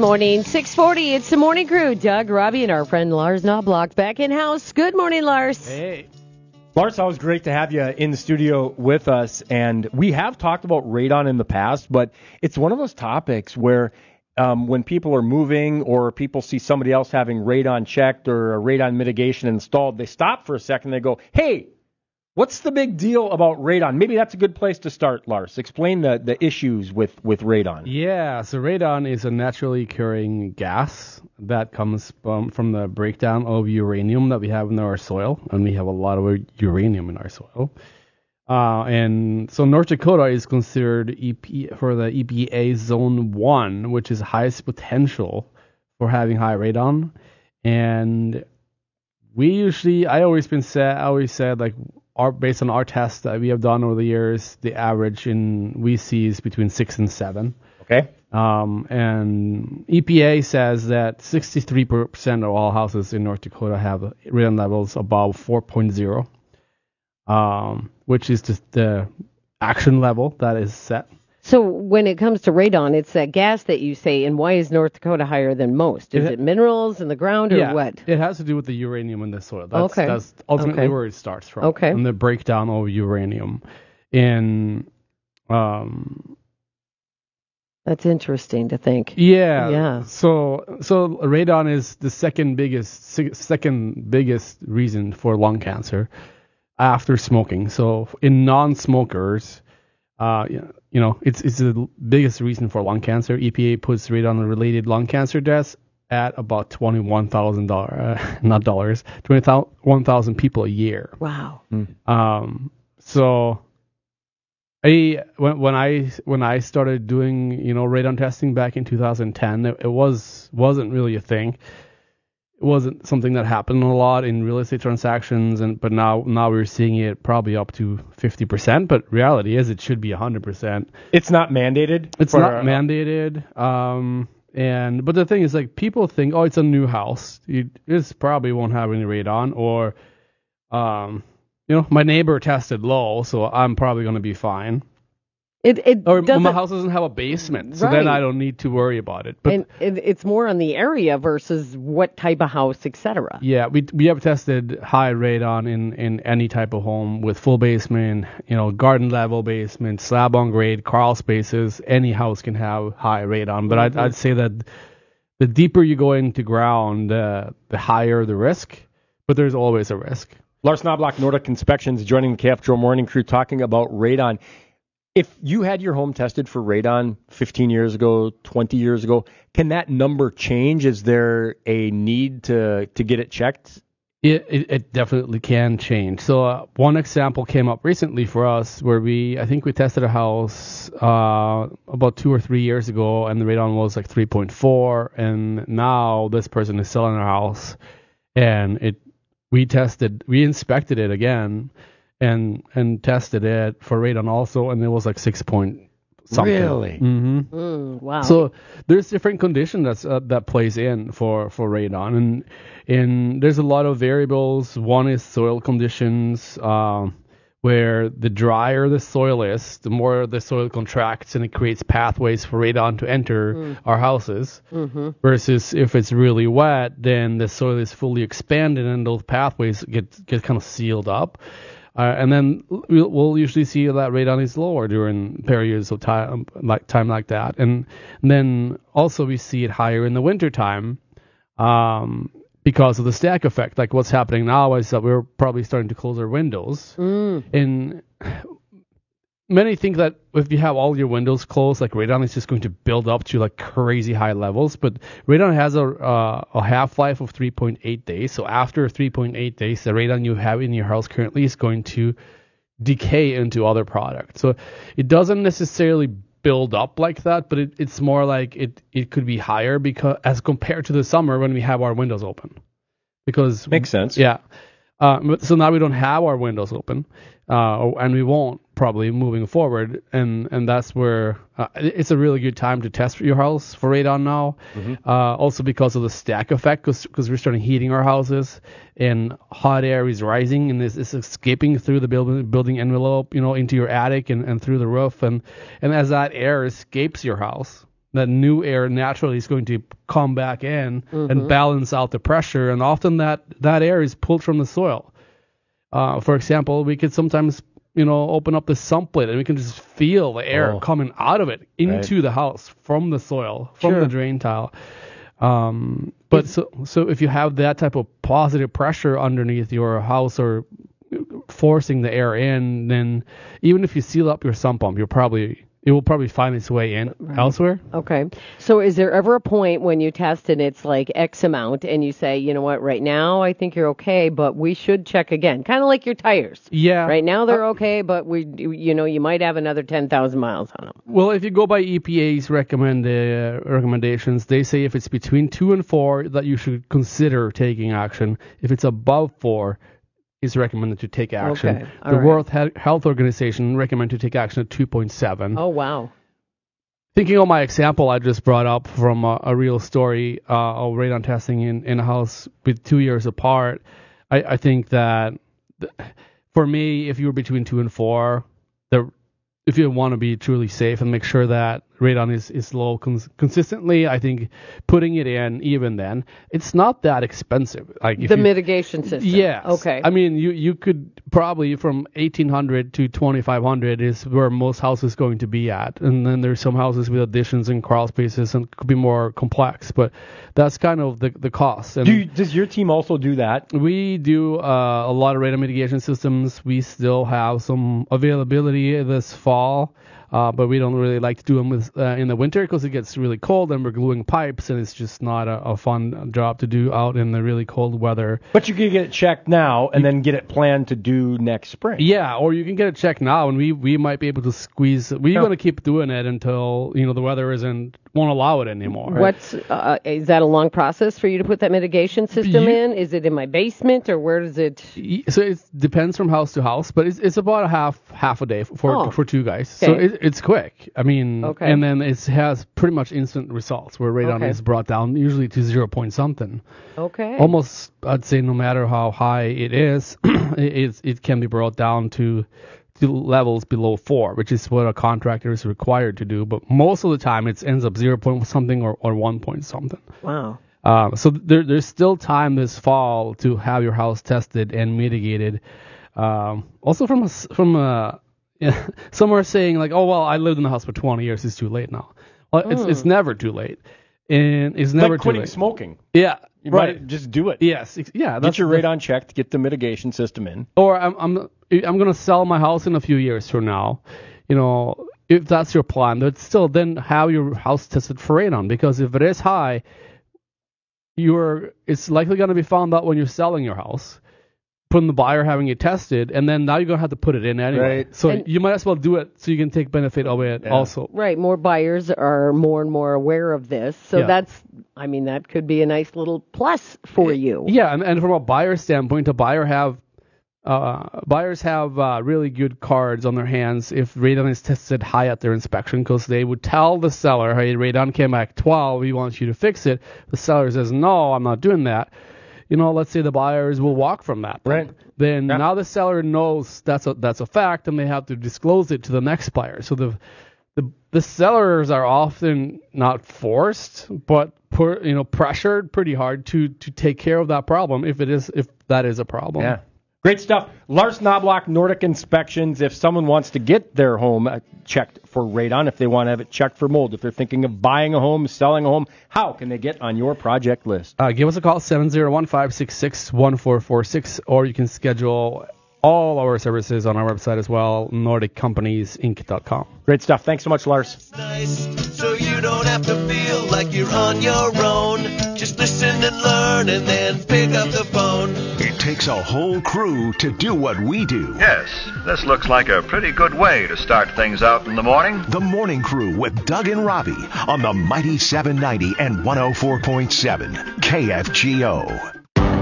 morning. 6:40. It's the morning crew. Doug, Robbie, and our friend Lars Knobloch back in house. Good morning, Lars. Hey. Lars, always great to have you in the studio with us. And we have talked about radon in the past, but it's one of those topics where when people are moving or people see somebody else having radon checked or a radon mitigation installed, they stop for a second. They go, hey, what's the big deal about radon? Maybe that's a good place to start, Lars. Explain the issues with radon. Yeah, so radon is a naturally occurring gas that comes from the breakdown of uranium that we have in our soil, and we have a lot of uranium in our soil. And so North Dakota is considered for the EPA Zone 1, which is highest potential for having high radon. And I always said like, based on our tests that we have done over the years, the average we see is between 6 and 7. Okay. And EPA says that 63% of all houses in North Dakota have radon levels above 4.0, which is just the action level that is set. So when it comes to radon, it's that gas that you say, and why is North Dakota higher than most? Is it minerals in the ground or what? It has to do with the uranium in the soil. That's ultimately where it starts from. Okay. And the breakdown of uranium. And that's interesting to think. Yeah. So radon is the second biggest reason for lung cancer after smoking. So in non-smokers, it's the biggest reason for lung cancer. EPA puts radon-related lung cancer deaths at about 21,000 people a year. Wow. So when I started doing radon testing back in 2010, it wasn't really a thing. It wasn't something that happened a lot in real estate transactions, but now we're seeing it probably up to 50%. But reality is it should be 100%. It's not mandated. It's not mandated. But the thing is, like, people think, oh, it's a new house. This probably won't have any radon, or my neighbor tested low, so I'm probably going to be fine. My house doesn't have a basement, so then I don't need to worry about it. But it's more on the area versus what type of house, etc. Yeah, we have tested high radon in any type of home with full basement, garden level basement, slab on grade, crawl spaces. Any house can have high radon, but I'd say that the deeper you go into ground, the higher the risk. But there's always a risk. Lars Knobloch, Nordic Inspections, joining the KFGO Morning Crew, talking about radon. If you had your home tested for radon 15 years ago, 20 years ago, can that number change? Is there a need to get it checked? It definitely can change. So one example came up recently for us where I think we tested a house about 2 or 3 years ago, and the radon was like 3.4, and now this person is selling their house, and we inspected it again, and tested it for radon also, and it was like 6 point something. Really? Mm-hmm. Wow. So there's different conditions that plays in for radon, and there's a lot of variables. One is soil conditions, where the drier the soil is, the more the soil contracts, and it creates pathways for radon to enter our houses. Mm-hmm. Versus if it's really wet, then the soil is fully expanded, and those pathways get kind of sealed up. And then we'll usually see that radon is lower during periods of time like that. And then also we see it higher in the wintertime because of the stack effect. Like what's happening now is that we're probably starting to close our windows. And many think that if you have all your windows closed, like radon is just going to build up to like crazy high levels. But radon has a half-life of 3.8 days. So after 3.8 days, the radon you have in your house currently is going to decay into other products. So it doesn't necessarily build up like that, but it's more like it could be higher because as compared to the summer when we have our windows open. Because makes sense. Yeah. So now we don't have our windows open, and we won't probably moving forward, and that's where it's a really good time to test your house for radon now. Mm-hmm. Also because of the stack effect, because we're starting heating our houses, and hot air is rising and it's escaping through the building envelope, into your attic and through the roof, and as that air escapes your house, that new air naturally is going to come back in and balance out the pressure, and often that air is pulled from the soil. For example, we could sometimes open up the sump lid and we can just feel the air coming out of it into the house from the soil, from the drain tile. But so if you have that type of positive pressure underneath your house or forcing the air in, then even if you seal up your sump pump, it will probably find its way in elsewhere. Okay. So is there ever a point when you test and it's like X amount and you say, you know what, right now I think you're okay, but we should check again? Kind of like your tires. Yeah. Right now they're okay, but you might have another 10,000 miles on them. Well, if you go by EPA's recommendations, they say if it's between 2 and 4 that you should consider taking action. If it's above 4, is recommended to take action. Okay. The World Health Organization recommended to take action at 2.7. Oh, wow. Thinking of my example I just brought up from a real story of radon testing in a house with 2 years apart, I think that for me, if you were between 2 and 4, if you want to be truly safe and make sure that radon is low consistently, I think putting it in even then, it's not that expensive. Like the mitigation system. Yes. Okay. I mean, you could probably from 1,800 to 2,500 is where most houses going to be at, and then there's some houses with additions and crawl spaces and could be more complex, but that's kind of the cost. And does your team also do that? We do a lot of radon mitigation systems. We still have some availability this fall. But we don't really like to do them in the winter because it gets really cold and we're gluing pipes and it's just not a fun job to do out in the really cold weather. But you can get it checked now and then get it planned to do next spring. Yeah, or you can get it checked now and we might be able to squeeze. We're going to keep doing it until the weather won't allow it anymore. Right? Is that a long process for you to put that mitigation system in? Is it in my basement or where does it? So it depends from house to house, but it's about a half a day for two guys. Okay. So it's quick. I mean, and then it has pretty much instant results where radon is brought down usually to 0 point something. Okay. Almost, I'd say, no matter how high it is, it can be brought down to levels below 4, which is what a contractor is required to do. But most of the time, it ends up 0 point something or 1 point something. Wow. So there's still time this fall to have your house tested and mitigated. Also from some are saying like, oh well, I lived in the house for 20 years, it's too late now. Well, it's never too late, and it's never like too quitting late. Smoking. Yeah, you right. might just do it. Yes, yeah. Get your radon checked. Get the mitigation system in. Or I'm gonna sell my house in a few years from now. If that's your plan, but still then have your house tested for radon, because if it is high, it's likely going to be found out when you're selling your house, from the buyer having it tested, and then now you're going to have to put it in anyway. Right. So you might as well do it so you can take benefit of it also. Right. More buyers are more and more aware of this. So that could be a nice little plus for you. Yeah, and from a buyer standpoint, buyers have really good cards on their hands if radon is tested high at their inspection, because they would tell the seller, hey, radon came back 12, we want you to fix it. The seller says, no, I'm not doing that. Let's say the buyers will walk from that. Right. Then now the seller knows that's a fact, and they have to disclose it to the next buyer. So the sellers are often not forced, but pressured pretty hard to take care of that problem if that is a problem. Yeah. Great stuff. Lars Knobloch, Nordic Inspections. If someone wants to get their home checked for radon, if they want to have it checked for mold, if they're thinking of buying a home, selling a home, how can they get on your project list? Give us a call, 701-566-1446, or you can schedule all our services on our website as well, NordicCompaniesInc.com. Great stuff. Thanks so much, Lars. Nice, so you don't have to feel like you're on your own. Just listen and learn and then pick up the phone. It takes a whole crew to do what we do. Yes, this looks like a pretty good way to start things out in the morning. The Morning Crew with Doug and Robbie on the mighty 790 and 104.7 KFGO.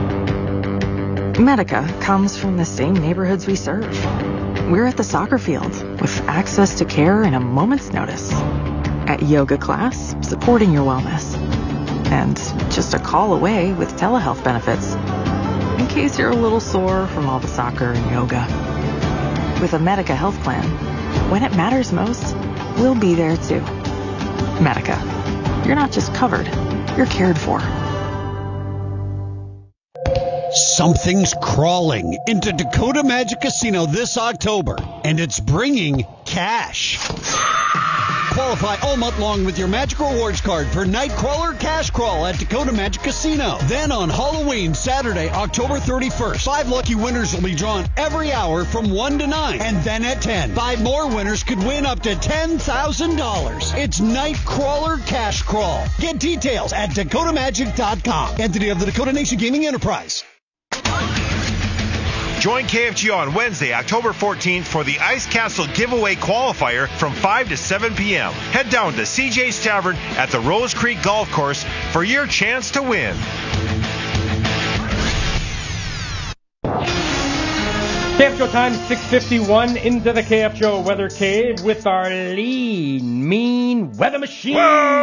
Medica comes from the same neighborhoods we serve. We're at the soccer field with access to care in a moment's notice. At yoga class, supporting your wellness. And just a call away with telehealth benefits, in case you're a little sore from all the soccer and yoga. With a Medica health plan, when it matters most, we'll be there too. Medica, you're not just covered, you're cared for. Something's crawling into Dakota Magic Casino this October, and it's bringing cash. Qualify all month long with your Magic Rewards card for Nightcrawler Cash Crawl at Dakota Magic Casino. Then on Halloween, Saturday, October 31st, 5 lucky winners will be drawn every hour from 1 to 9. And then at 10, 5 more winners could win up to $10,000. It's Nightcrawler Cash Crawl. Get details at DakotaMagic.com. Entity of the Dakota Nation Gaming Enterprise. Join KFGO on Wednesday, October 14th for the Ice Castle Giveaway Qualifier from 5 to 7 p.m. Head down to CJ's Tavern at the Rose Creek Golf Course for your chance to win. KFGO time, 6:51, into the KFGO Weather Cave with our lean, mean weather machine.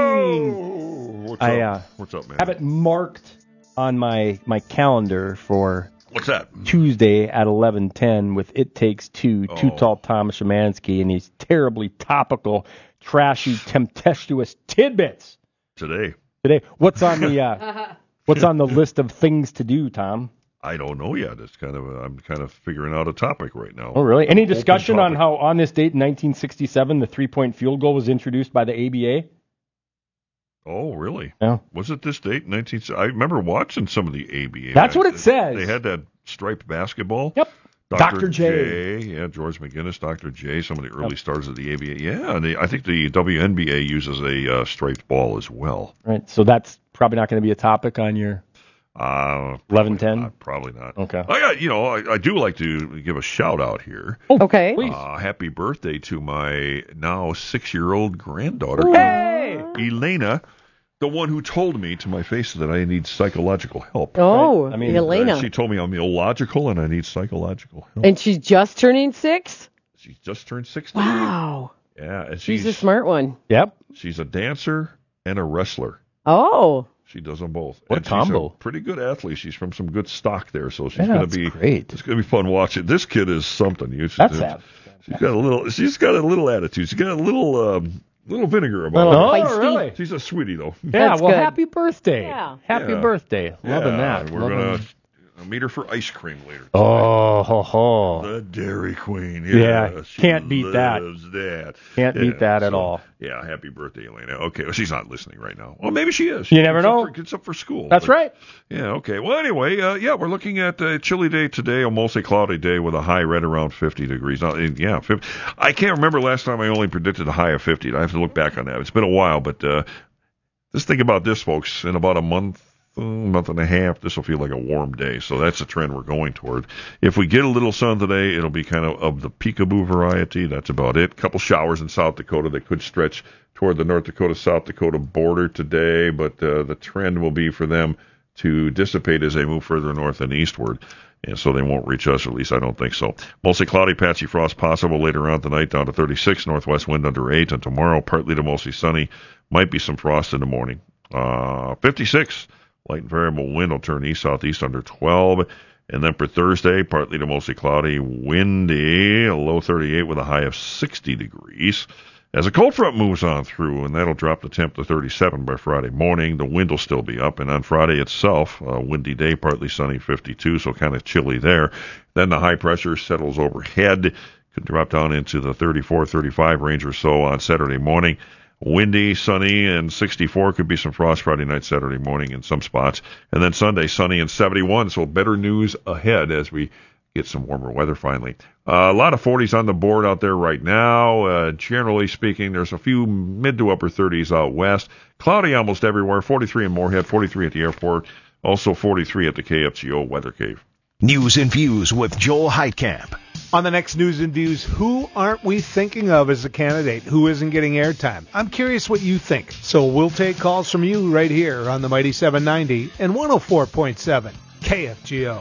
Whoa! What's up, man? Have it marked on my calendar for... What's that? Tuesday at 11:10 with It Takes Two, Too Tall Thomas Szymanski, and these terribly topical, trashy, tempestuous tidbits. Today. What's on the list of things to do, Tom? I don't know yet. I'm kind of figuring out a topic right now. Oh, really? Any discussion on how on this date in 1967 the 3-point field goal was introduced by the ABA? Oh, really? Yeah. Was it this date? I remember watching some of the ABA. That's what it says. They had that striped basketball. Yep. Dr. J. Yeah, George McGinnis, Dr. J, some of the early stars of the ABA. Yeah, and I think the WNBA uses a striped ball as well. Right, so that's probably not going to be a topic on your 11:10? Probably not. Okay. I do like to give a shout out here. Oh, okay. Please. Happy birthday to my now 6-year-old granddaughter, Hey! Elena. The one who told me to my face that I need psychological help. Oh, right? I mean, Elena. She told me I'm illogical and I need psychological help. And she's just turning 6? She's just turned 16. Wow. Yeah, and She's a smart one. Yep. She's a dancer and a wrestler. Oh. She does them both. What and a combo. She's a pretty good athlete. She's from some good stock there, so she's Yeah, going that's to be great. It's going to be fun watching. This kid is something. She's got a little attitude. She's got a little vinegar about her. Oh, Feisty. really? She's a sweetie, though. Yeah, That's well, good. happy birthday. Yeah. Happy birthday. Loving that. We're going to meet her for ice cream later. Oh, ho, ho. The Dairy Queen. Yeah, She can't beat that. loves that. Can't beat that at all. Yeah, happy birthday, Elena. Okay, well, she's not listening right now. Well, maybe she is. You never know. Gets up for school. That's right. Yeah, okay. Well, anyway, we're looking at a chilly day today, a mostly cloudy day with a high right around 50 degrees. 50. I can't remember last time I only predicted a high of 50. I have to look back on that. It's been a while, but just think about this, folks. In about a month and a half, this will feel like a warm day. So that's the trend we're going toward. If we get a little sun today, it'll be kind of the peekaboo variety. That's about it. A couple showers in South Dakota that could stretch toward the North Dakota-South Dakota border today, but the trend will be for them to dissipate as they move further north and eastward. And so they won't reach us, or at least I don't think so. Mostly cloudy, patchy frost possible later on tonight, down to 36, northwest wind under 8. And tomorrow, partly to mostly sunny, might be some frost in the morning. 56. Light and variable wind will turn east-southeast under 12. And then for Thursday, partly to mostly cloudy, windy, a low 38 with a high of 60 degrees. As a cold front moves on through, and that'll drop the temp to 37 by Friday morning, the wind will still be up. And on Friday itself, a windy day, partly sunny, 52, so kind of chilly there. Then the high pressure settles overhead, could drop down into the 34, 35 range or so on Saturday morning. Windy, sunny, and 64. Could be some frost Friday night, Saturday morning in some spots. And then Sunday, sunny and 71. So better news ahead as we get some warmer weather finally. A lot of 40s on the board out there right now. Generally speaking, there's a few mid to upper 30s out west. Cloudy almost everywhere. 43 in Moorhead, 43 at the airport. Also 43 at the KFGO Weather Cave. News and Views with Joel Heitkamp. On the next News and Views, who aren't we thinking of as a candidate? Who isn't getting airtime? I'm curious what you think. So we'll take calls from you right here on the Mighty 790 and 104.7 KFGO.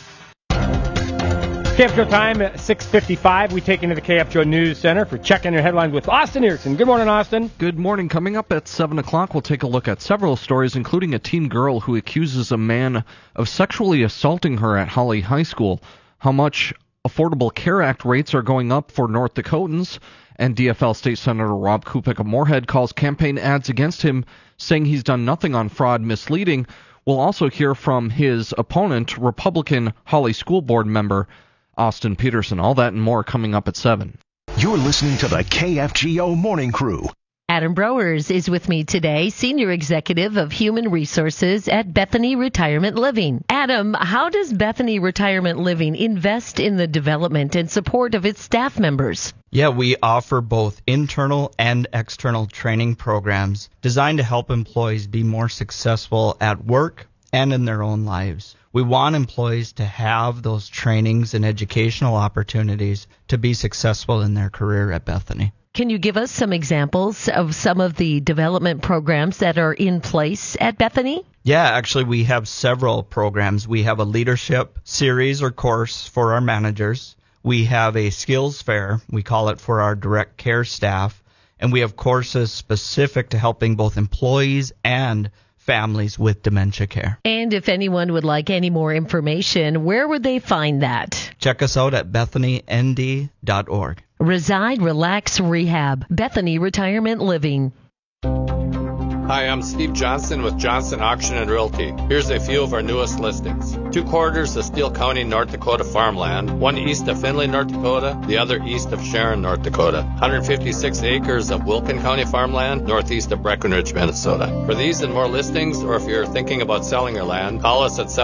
KFGO time at 6:55. We take into the KFGO News Center for checking your headlines with Austin Earson. Good morning, Austin. Good morning. Coming up at 7 o'clock, we'll take a look at several stories, including a teen girl who accuses a man of sexually assaulting her at Holly High School. How much Affordable Care Act rates are going up for North Dakotans, and DFL State Senator Rob Kupik of Moorhead calls campaign ads against him, saying he's done nothing on fraud misleading. We'll also hear from his opponent, Republican Holly School Board member Austin Peterson. All that and more coming up at 7. You're listening to the KFGO Morning Crew. Adam Browers is with me today, Senior Executive of Human Resources at Bethany Retirement Living. Adam, how does Bethany Retirement Living invest in the development and support of its staff members? Yeah, we offer both internal and external training programs designed to help employees be more successful at work and in their own lives. We want employees to have those trainings and educational opportunities to be successful in their career at Bethany. Can you give us some examples of some of the development programs that are in place at Bethany? Yeah, actually, we have several programs. We have a leadership series or course for our managers. We have a skills fair, we call it, for our direct care staff. And we have courses specific to helping both employees and families with dementia care. And if anyone would like any more information, where would they find that? Check us out at bethanynd.org. Reside, Relax, Rehab. Bethany Retirement Living. Hi, I'm Steve Johnson with Johnson Auction and Realty. Here's a few of our newest listings. 2 quarters of Steele County, North Dakota farmland, one east of Findlay, North Dakota, the other east of Sharon, North Dakota. 156 acres of Wilkin County farmland, northeast of Breckenridge, Minnesota. For these and more listings, or if you're thinking about selling your land, call us at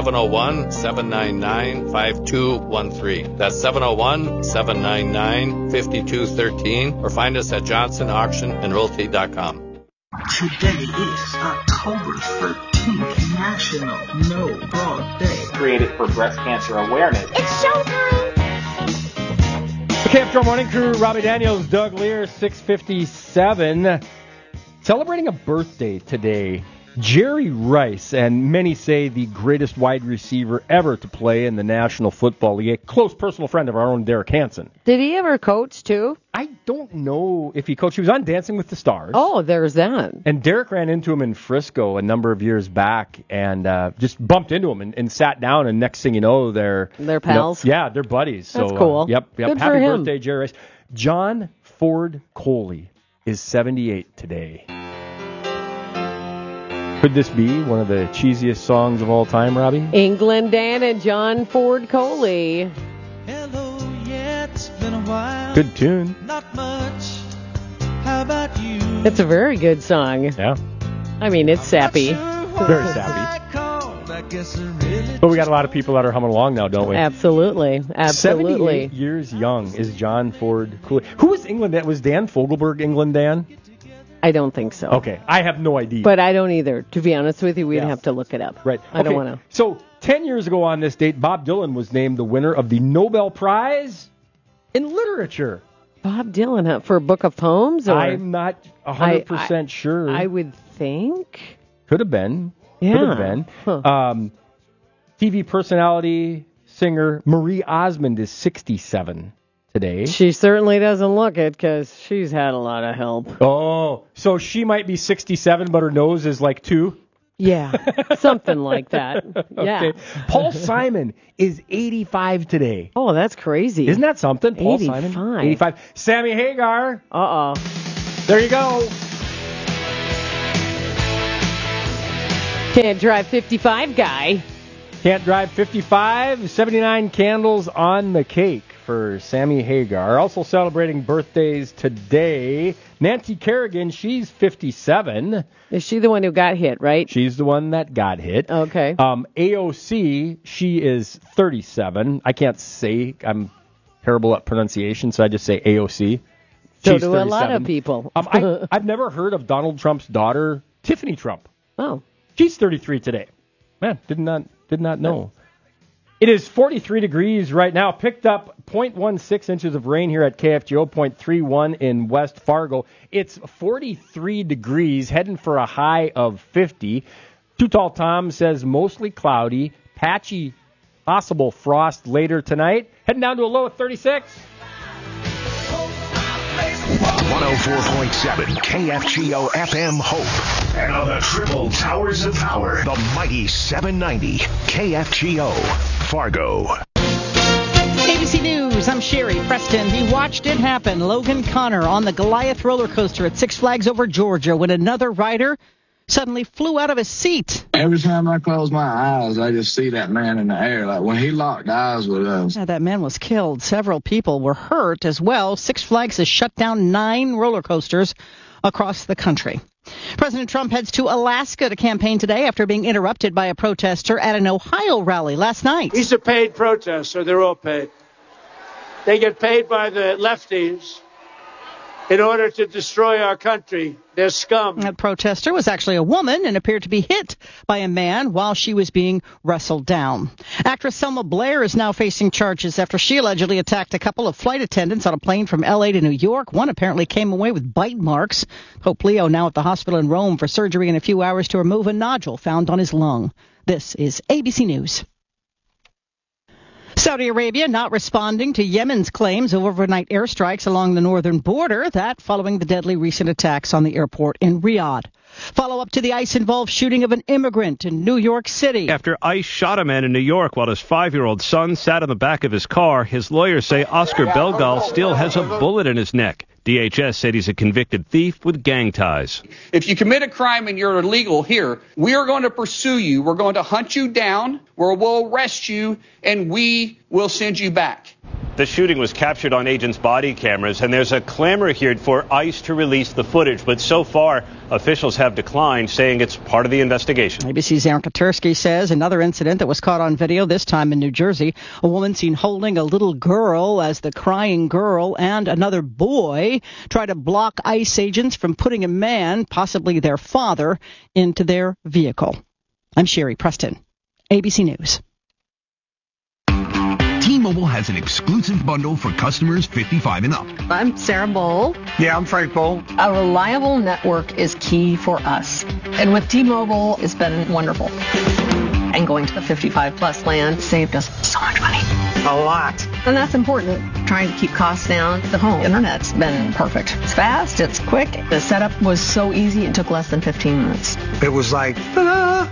701-799-5213. That's 701-799-5213, or find us at johnsonauctionandrealty.com. Today is October 13th, National No Bra Day. Created for breast cancer awareness. It's showtime! The KFGO Morning Crew, Robbie Daniels, Doug Lear, 6:57. Celebrating a birthday today. Jerry Rice, and many say the greatest wide receiver ever to play in the National Football League. A close personal friend of our own Derek Hansen. Did he ever coach, too? I don't know if he coached. He was on Dancing with the Stars. Oh, there's that. And Derek ran into him in Frisco a number of years back and just bumped into him and sat down, and next thing you know, they're pals? Yeah, they're buddies. That's so, cool. Yep. Good Happy for him. birthday, Jerry Rice. John Ford Coley is 78 today. Could this be one of the cheesiest songs of all time, Robbie? England Dan and John Ford Coley. Hello, yeah, it's been a while. Good tune. Not much. How about you? It's a very good song. Yeah. I mean, it's sappy. Very sappy. But we got a lot of people that are humming along now, don't we? Absolutely. 78 years young is John Ford Coley. Who was England Dan? Was Dan Fogelberg England Dan? I don't think so. Okay, I have no idea. But I don't either. To be honest with you, we'd have to look it up. Right. I don't want to. So 10 years ago on this date, Bob Dylan was named the winner of the Nobel Prize in Literature. Bob Dylan for a book of poems? Or? I'm not 100% sure. I would think. Could have been. Yeah. Could have been. Huh. TV personality, singer Marie Osmond is 67 today. She certainly doesn't look it because she's had a lot of help. Oh, so she might be 67, but her nose is like 2? Yeah, something like that. Yeah. Okay. Paul Simon is 85 today. Oh, that's crazy. Isn't that something? Paul 85. Simon, 85. Sammy Hagar. Uh-oh. There you go. Can't drive 55 guy. Can't drive 55. 79 candles on the cake for Sammy Hagar. Also celebrating birthdays today, Nancy Kerrigan, she's 57. Is she the one who got hit, right? She's the one that got hit. Okay. AOC, she is 37. I can't say, I'm terrible at pronunciation, so I just say AOC. So she's do 37. a lot of people. I've never heard of Donald Trump's daughter, Tiffany Trump. Oh. She's 33 today. Man, did not know. It is 43 degrees right now. Picked up 0.16 inches of rain here at KFGO, 0.31 in West Fargo. It's 43 degrees, heading for a high of 50. Too Tall Tom says mostly cloudy, patchy, possible frost later tonight. Heading down to a low of 36. 104.7 KFGO FM Hope. And on the triple towers of power, the mighty 790 KFGO Fargo. ABC News News, I'm Sherry Preston. He watched it happen. Logan Connor on the Goliath roller coaster at Six Flags Over Georgia when another rider suddenly flew out of his seat. Every time I close my eyes, I just see that man in the air. Like when he locked eyes with us. Yeah, that man was killed. Several people were hurt as well. Six Flags has shut down 9 roller coasters across the country. President Trump heads to Alaska to campaign today after being interrupted by a protester at an Ohio rally last night. These are paid protesters. They're all paid. They get paid by the lefties in order to destroy our country. They're scum. That protester was actually a woman and appeared to be hit by a man while she was being wrestled down. Actress Selma Blair is now facing charges after she allegedly attacked a couple of flight attendants on a plane from L.A. to New York. One apparently came away with bite marks. Pope Leo now at the hospital in Rome for surgery in a few hours to remove a nodule found on his lung. This is ABC News. Saudi Arabia not responding to Yemen's claims of overnight airstrikes along the northern border, that following the deadly recent attacks on the airport in Riyadh. Follow-up to the ICE-involved shooting of an immigrant in New York City. After ICE shot a man in New York while his 5-year-old son sat in the back of his car, his lawyers say Oscar Belgal still has a bullet in his neck. DHS said he's a convicted thief with gang ties. If you commit a crime and you're illegal here, we are going to pursue you. We're going to hunt you down, we'll arrest you, and we will send you back. The shooting was captured on agents' body cameras, and there's a clamor here for ICE to release the footage. But so far, officials have declined, saying it's part of the investigation. ABC's Aaron Katursky says another incident that was caught on video, this time in New Jersey. A woman seen holding a little girl as the crying girl and another boy try to block ICE agents from putting a man, possibly their father, into their vehicle. I'm Sherry Preston, ABC News. T-Mobile has an exclusive bundle for customers 55 and up. I'm Sarah Bowl. Yeah, I'm Frank Bowl. A reliable network is key for us. And with T-Mobile, it's been wonderful. And going to the 55-plus plan saved us so much money. A lot. And that's important. Trying to keep costs down. The home internet's been perfect. It's fast. It's quick. The setup was so easy. It took less than 15 minutes. It was like, ta-da!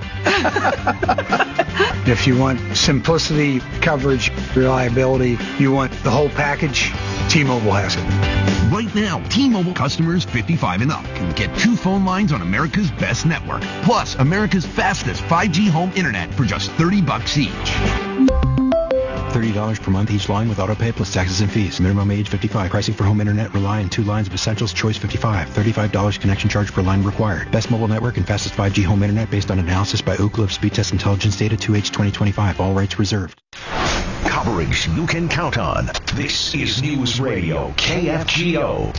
If you want simplicity, coverage, reliability, you want the whole package, T-Mobile has it. Right now, T-Mobile customers 55 and up can get 2 phone lines on America's best network, plus America's fastest 5G home internet for just $30 each. $30 per month each line with autopay plus taxes and fees. Minimum age 55. Pricing for home internet rely on 2 lines of Essentials Choice 55. $35 connection charge per line required. Best mobile network and fastest 5G home internet based on analysis by Ookla of Speed Test Intelligence data 2H 2025. All rights reserved. Coverage you can count on. This is News Radio KFGO.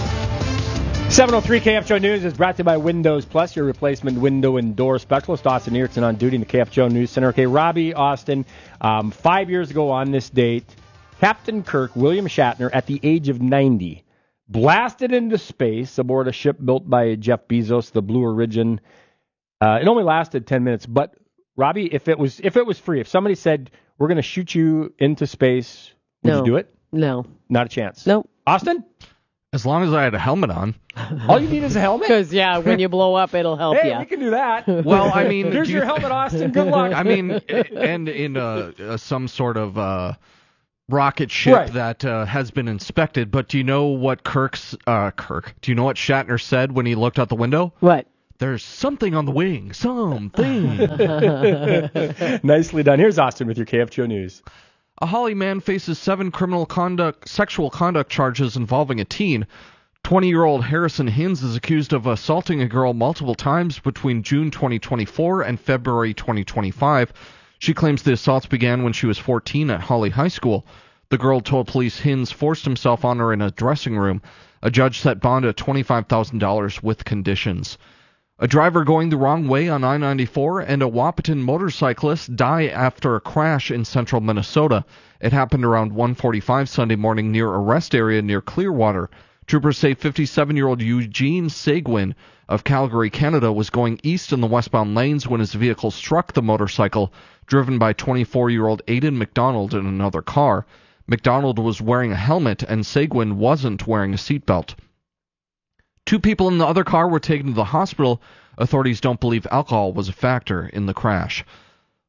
703 KFGO News is brought to you by Windows Plus, your replacement window and door specialist. Austin Erickson on duty in the KFGO News Center. Okay, Robbie, Austin, 5 years ago on this date, Captain Kirk William Shatner, at the age of 90, blasted into space aboard a ship built by Jeff Bezos, the Blue Origin. It only lasted 10 minutes, but Robbie, if it was free, if somebody said, we're going to shoot you into space, would you do it? No. Not a chance. Nope. Austin? As long as I had a helmet on. All you need is a helmet? Because, yeah, when you blow up, it'll help you. Hey, we can do that. Well, I mean... Here's your helmet, Austin. Good luck. I mean, and in some sort of rocket ship that has been inspected, but do you know what do you know what Shatner said when he looked out the window? What? There's something on the wing. Something. Nicely done. Here's Austin with your KFGO News. A Holly man faces 7 sexual conduct charges involving a teen. 20-year-old Harrison Hinz is accused of assaulting a girl multiple times between June 2024 and February 2025. She claims the assaults began when she was 14 at Holly High School. The girl told police Hinz forced himself on her in a dressing room. A judge set bond at $25,000 with conditions. A driver going the wrong way on I-94 and a Wahpeton motorcyclist die after a crash in central Minnesota. It happened around 1:45 Sunday morning near a rest area near Clearwater. Troopers say 57-year-old Eugene Seguin of Calgary, Canada, was going east in the westbound lanes when his vehicle struck the motorcycle, driven by 24-year-old Aidan McDonald in another car. McDonald was wearing a helmet and Seguin wasn't wearing a seatbelt. 2 people in the other car were taken to the hospital. Authorities don't believe alcohol was a factor in the crash.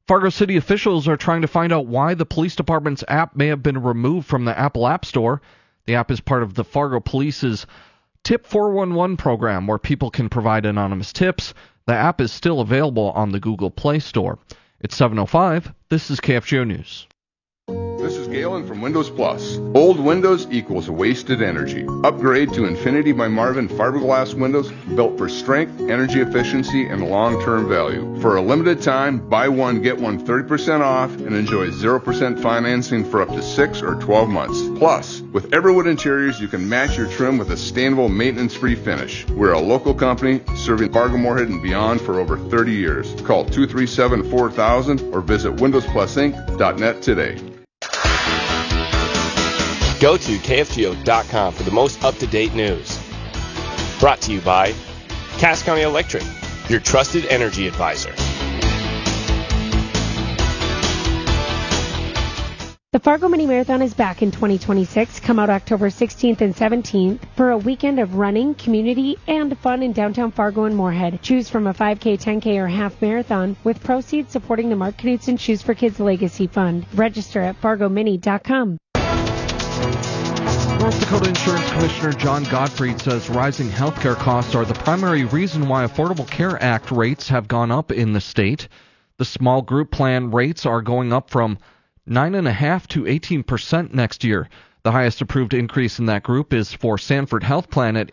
Fargo City officials are trying to find out why the police department's app may have been removed from the Apple App Store. The app is part of the Fargo Police's Tip 411 program, where people can provide anonymous tips. The app is still available on the Google Play Store. It's 7:05. This is KFGO News. This is Galen from Windows Plus. Old Windows equals wasted energy. Upgrade to Infinity by Marvin fiberglass windows built for strength, energy efficiency, and long-term value. For a limited time, buy one, get one 30% off and enjoy 0% financing for up to 6 or 12 months. Plus, with Everwood Interiors, you can match your trim with a sustainable, maintenance-free finish. We're a local company serving Fargo, Moorhead, and beyond for over 30 years. Call 237-4000 or visit windowsplusinc.net today. Go to KFGO.com for the most up-to-date news. Brought to you by Cass County Electric, your trusted energy advisor. The Fargo Mini Marathon is back in 2026. Come out October 16th and 17th for a weekend of running, community, and fun in downtown Fargo and Moorhead. Choose from a 5K, 10K, or half marathon with proceeds supporting the Mark Knudsen Shoes for Kids Legacy Fund. Register at fargomini.com. North Dakota Insurance Commissioner John Gottfried says rising healthcare costs are the primary reason why Affordable Care Act rates have gone up in the state. The small group plan rates are going up from 9.5% to 18% next year. The highest approved increase in that group is for Sanford Health Plan at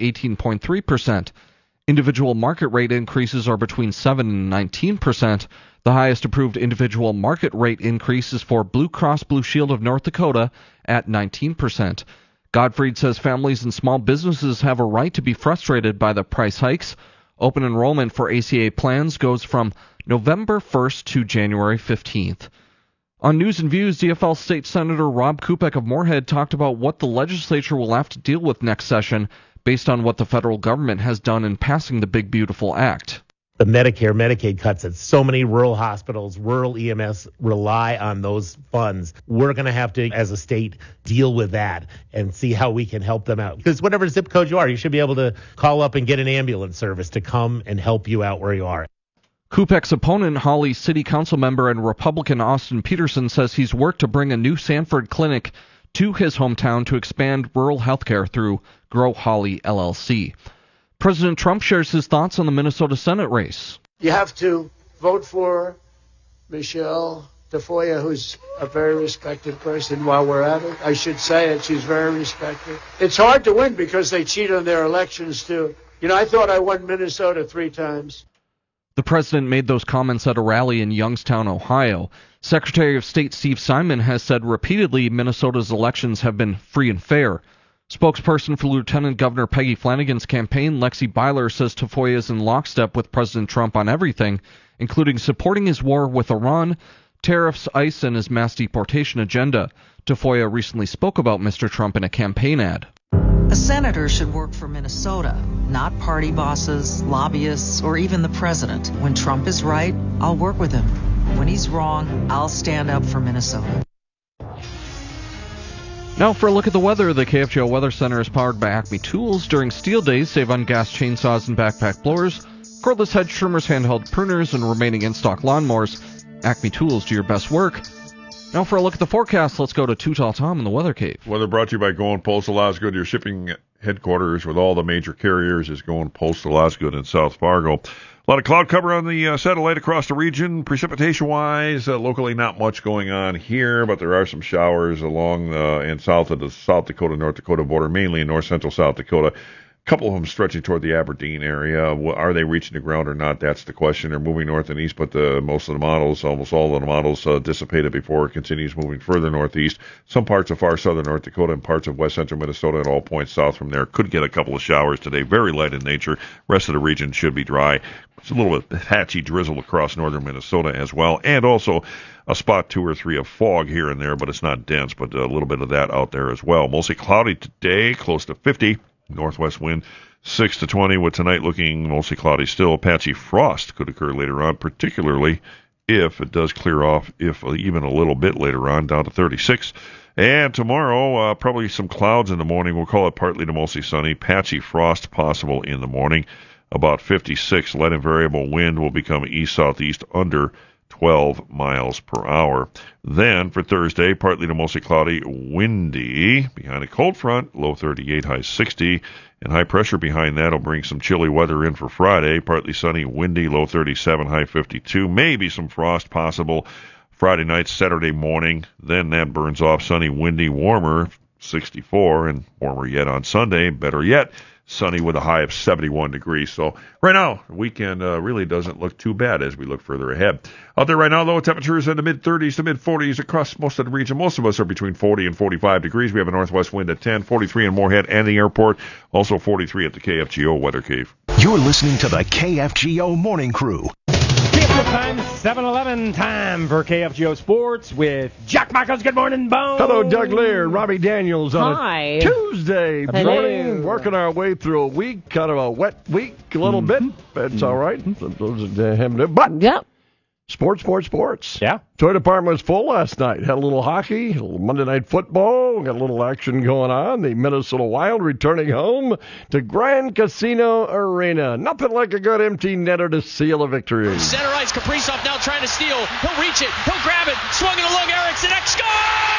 18.3%. Individual market rate increases are between 7 and 19%. The highest approved individual market rate increase is for Blue Cross Blue Shield of North Dakota at 19%. Gottfried says families and small businesses have a right to be frustrated by the price hikes. Open enrollment for ACA plans goes from November 1st to January 15th. On News and Views, DFL State Senator Rob Kupek of Moorhead talked about what the legislature will have to deal with next session based on what the federal government has done in passing the Big Beautiful Act. The Medicare, Medicaid cuts that so many rural hospitals, rural EMS rely on those funds. We're going to have to, as a state, deal with that and see how we can help them out. Because whatever zip code you are, you should be able to call up and get an ambulance service to come and help you out where you are. Kupek's opponent, Holly City Council member and Republican Austin Peterson, says he's worked to bring a new Sanford clinic to his hometown to expand rural health care through Grow Holly LLC. President Trump shares his thoughts on the Minnesota Senate race. You have to vote for Michelle Tafoya, who's a very respected person. While we're at it, I should say it, she's very respected. It's hard to win because they cheat on their elections, too. You know, I thought I won Minnesota 3 times. The president made those comments at a rally in Youngstown, Ohio. Secretary of State Steve Simon has said repeatedly Minnesota's elections have been free and fair. Spokesperson for Lieutenant Governor Peggy Flanagan's campaign, Lexi Byler, says Tafoya is in lockstep with President Trump on everything, including supporting his war with Iran, tariffs, ICE, and his mass deportation agenda. Tafoya recently spoke about Mr. Trump in a campaign ad. A senator should work for Minnesota, not party bosses, lobbyists, or even the president. When Trump is right, I'll work with him. When he's wrong, I'll stand up for Minnesota. Now for a look at the weather. The KFGO Weather Center is powered by Acme Tools. During steel days, save on gas chainsaws and backpack blowers, cordless hedge trimmers, handheld pruners, and remaining in-stock lawnmowers. Acme Tools, do your best work. Now for a look at the forecast, let's go to Too Tall Tom in the Weather Cave. Weather brought to you by Going Postal Osgood. Your shipping headquarters with all the major carriers is Going Postal Osgood in South Fargo. A lot of cloud cover on the satellite across the region. Precipitation-wise, locally not much going on here, but there are some showers along and south of the South Dakota-North Dakota border, mainly in north-central South Dakota. A couple of them stretching toward the Aberdeen area. Are they reaching the ground or not? That's the question. They're moving north and east, but most of the models, almost all of the models, dissipated before it continues moving further northeast. Some parts of far southern North Dakota and parts of west central Minnesota and all points south from there could get a couple of showers today. Very light in nature. Rest of the region should be dry. It's a little bit patchy drizzle across northern Minnesota as well, and also a spot 2 or 3 of fog here and there, but it's not dense, but a little bit of that out there as well. Mostly cloudy today, close to 50. Northwest wind 6 to 20, with tonight looking mostly cloudy still. Patchy frost could occur later on, particularly if it does clear off, if even a little bit later on, down to 36. And tomorrow, probably some clouds in the morning. We'll call it partly to mostly sunny. Patchy frost possible in the morning, about 56. Light and variable wind will become east-southeast under 12 miles per hour. Then for Thursday, partly to mostly cloudy, windy behind a cold front, low 38, high 60. And high pressure behind that will bring some chilly weather in for Friday. Partly sunny, windy, low 37, high 52. Maybe some frost possible Friday night, Saturday morning. Then that burns off, sunny, windy, warmer, 64, and warmer yet on Sunday. Better yet, sunny with a high of 71 degrees. So right now, the weekend really doesn't look too bad as we look further ahead. Out there right now, low temperatures in the mid-30s to mid-40s across most of the region. Most of us are between 40 and 45 degrees. We have a northwest wind at 10, 43 in Moorhead and the airport, also 43 at the KFGO Weather Cave. You're listening to the KFGO Morning Crew. Time 7:11 time for KFGO Sports with Jack Michaels. Good morning, Bo. Hello, Doug Lear, Robbie Daniels on Hi. a Tuesday Hello. morning, working our way through a week, kind of a wet week a little bit. That's all right. But yep. Sports. Yeah. Toy department was full last night. Had a little hockey, a little Monday Night Football, got a little action going on. The Minnesota Wild returning home to Grand Casino Arena. Nothing like a good empty netter to seal a victory. Center ice, Kaprizov now trying to steal. He'll reach it. He'll grab it. Swung in the lug. Eriksson scores!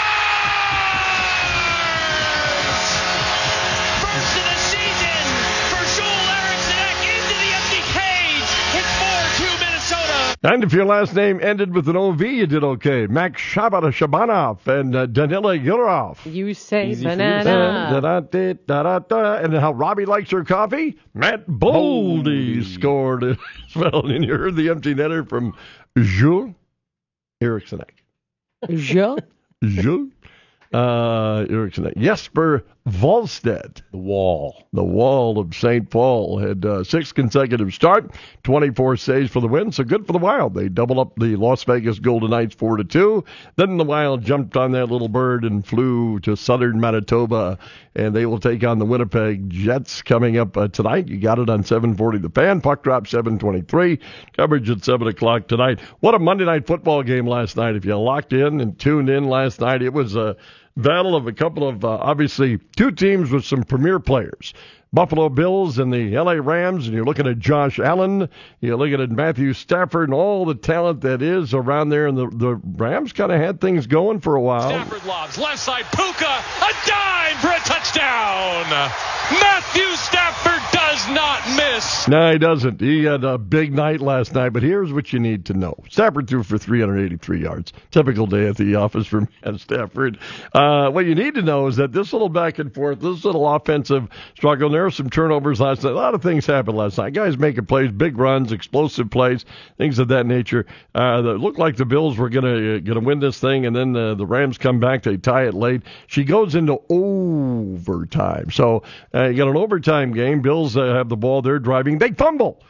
First of the season for Joel Eriksson into the empty cage. It's 4-2 Minnesota. And if your last name ended with an OV, you did okay. Max Shabanov and Danila Yurov. You say Easy banana. And how Robbie likes her coffee? Matt Boldy scored as well. And you heard the empty netter from Jules Eriksson. Jules? Jules Eriksson. Jesper Wallstedt. The Wall of St. Paul had 6 consecutive start, 24 saves for the win, so good for the Wild. They doubled up the Las Vegas Golden Knights 4-2. Then the Wild jumped on that little bird and flew to southern Manitoba, and they will take on the Winnipeg Jets coming up tonight. You got it on 740 The Fan. Puck drop 7:23. Coverage at 7 o'clock tonight. What a Monday Night Football game last night. If you locked in and tuned in last night, it was a battle of a couple of, obviously, 2 teams with some premier players. Buffalo Bills and the LA Rams, and you're looking at Josh Allen, you're looking at Matthew Stafford and all the talent that is around there, and the Rams kind of had things going for a while. Stafford lobs, left side, Puka, a dime for a touchdown! Matthew Stafford does not miss! No, he doesn't. He had a big night last night, but here's what you need to know. Stafford threw for 383 yards. Typical day at the office for Matt Stafford. What you need to know is that this little back and forth, this little offensive struggle, there were some turnovers last night. A lot of things happened last night. Guys making plays, big runs, explosive plays, things of that nature. That looked like the Bills were gonna win this thing, and then the Rams come back. They tie it late. She goes into overtime. So you got an overtime game. Bills have the ball. They're driving. They fumble.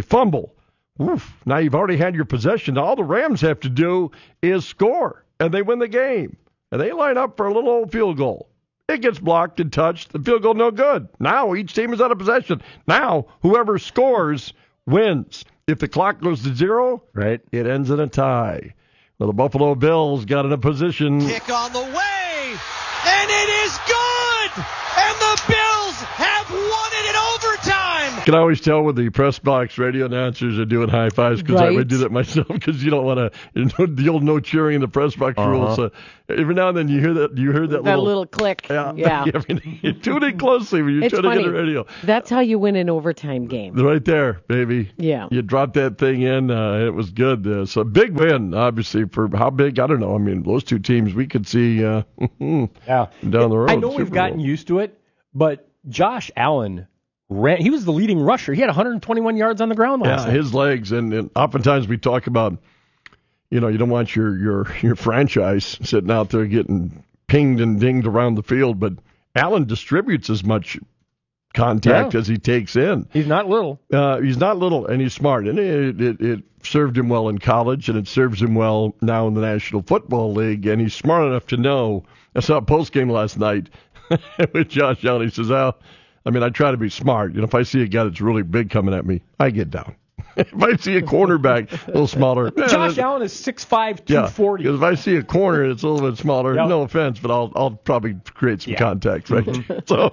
Oof. Now you've already had your possession. All the Rams have to do is score, and they win the game. And they line up for a little old field goal. It gets blocked and touched. The field goal no good. Now each team is out of possession. Now whoever scores wins. If the clock goes to 0, right, it ends in a tie. Well, the Buffalo Bills got in a position. Kick on the way, and it is good! And the Bills have won it in overtime! You can always tell when the press box radio announcers are doing high fives, because I would do that myself, because you don't want to, the old no cheering in the press box rule. So every now and then you heard that little click. Yeah. You're tuning closely when you're trying to get the radio. That's how you win an overtime game. Right there, baby. Yeah. You dropped that thing in. It was good. So big win, obviously, for how big, I don't know. I mean, those 2 teams we could see down the road. I know we've gotten used to it, but Josh Allen he was the leading rusher. He had 121 yards on the ground last night. His legs, and oftentimes we talk about, you don't want your franchise sitting out there getting pinged and dinged around the field, but Allen distributes as much contact as he takes in. He's not little. And he's smart. And it served him well in college, and it serves him well now in the National Football League, and he's smart enough to know. I saw a post-game last night with Josh Allen. He says, I try to be smart. If I see a guy that's really big coming at me, I get down. If I see a cornerback a little smaller. Josh Allen is 6'5", 240. Because if I see a corner and it's a little bit smaller, Yep. no offense, but I'll probably create some contact, right? So